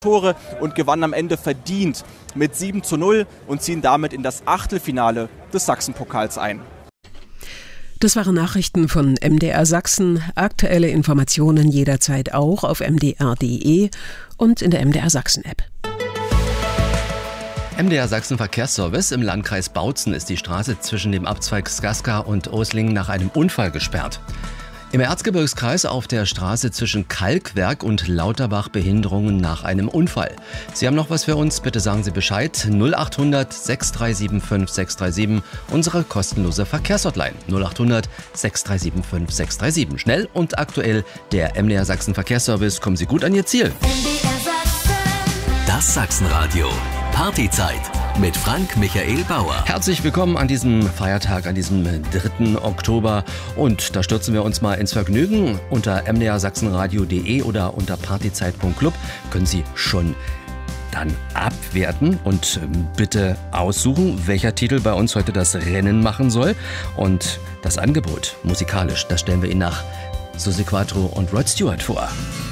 Tore und gewannen am Ende verdient mit 7:0 und ziehen damit in das Achtelfinale des Sachsenpokals ein. Das waren Nachrichten von MDR Sachsen. Aktuelle Informationen jederzeit auch auf mdr.de und in der MDR Sachsen App. MDR Sachsen Verkehrsservice. Im Landkreis Bautzen ist die Straße zwischen dem Abzweig Skaska und Oslingen nach einem Unfall gesperrt. Im Erzgebirgskreis auf der Straße zwischen Kalkwerk und Lauterbach Behinderungen nach einem Unfall. Sie haben noch was für uns? Bitte sagen Sie Bescheid. 0800 6375 637, unsere kostenlose Verkehrshotline. 0800 6375 637. Schnell und aktuell der MDR Sachsen Verkehrsservice. Kommen Sie gut an Ihr Ziel. Das Sachsenradio. Partyzeit mit Frank Michael Bauer. Herzlich willkommen an diesem Feiertag, an diesem 3. Oktober. Und da stürzen wir uns mal ins Vergnügen. Unter mdrsachsenradio.de oder unter partyzeit.club können Sie schon dann abwerten und bitte aussuchen, welcher Titel bei uns heute das Rennen machen soll. Und das Angebot musikalisch, das stellen wir Ihnen nach Suzi Quatro und Rod Stewart vor.